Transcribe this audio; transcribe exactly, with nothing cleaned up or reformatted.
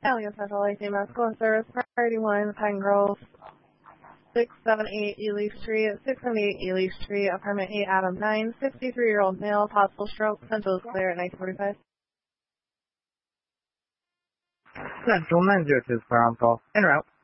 Alien Central A C Medical Service, Priority one, Pine Grove, six seventy-eight Ely Street, six seventy-eight Ely Street, Apartment eight, Adam nine, sixty-three-year-old male, possible stroke, Central is clear at nineteen forty-five. Central nine zero two is clear on call. En route.